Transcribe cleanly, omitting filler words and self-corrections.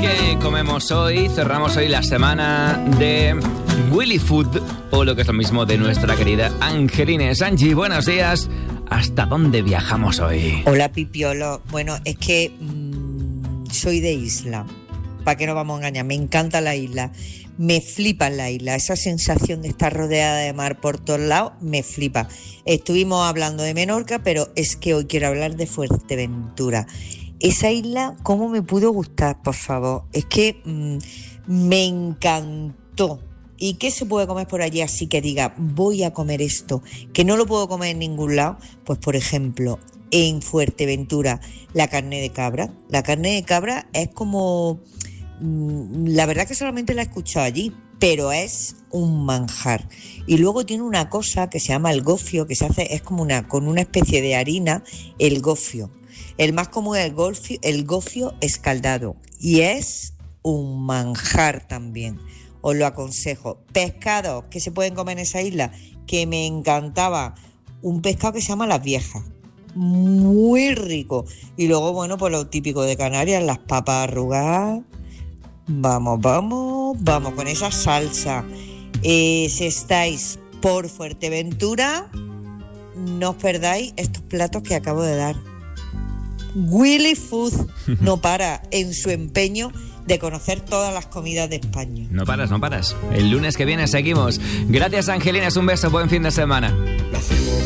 ¿Qué comemos hoy? Cerramos hoy la semana de Willy Food, o lo que es lo mismo, de nuestra querida Angelines. Angie, buenos días. ¿Hasta dónde viajamos hoy? Hola, Pipiolo. Bueno, es que soy de isla. ¿Para qué nos vamos a engañar? Me encanta la isla. Me flipa la isla. Esa sensación de estar rodeada de mar por todos lados, me flipa. Estuvimos hablando de Menorca, pero es que hoy quiero hablar de Fuerteventura. Esa isla, ¿cómo me pudo gustar, por favor? Es que me encantó. ¿Y qué se puede comer por allí así que diga, voy a comer esto, que no lo puedo comer en ningún lado? Pues, por ejemplo, en Fuerteventura, la carne de cabra. La carne de cabra es como... la verdad que solamente la he escuchado allí, pero es un manjar. Y luego tiene una cosa que se llama el gofio, que se hace, es como con una especie de harina, el gofio. El más común es el gofio escaldado, y es un manjar también. Os lo aconsejo. Pescados que se pueden comer en esa isla, que me encantaba. Un pescado que se llama las viejas. Muy rico. Y luego, bueno, pues lo típico de Canarias, las papas arrugadas. Vamos con esa salsa. Si estáis por Fuerteventura, no os perdáis estos platos que acabo de dar. Willy Food no para en su empeño de conocer todas las comidas de España. No paras. El lunes que viene seguimos. Gracias, Angelines. Un beso. Buen fin de semana.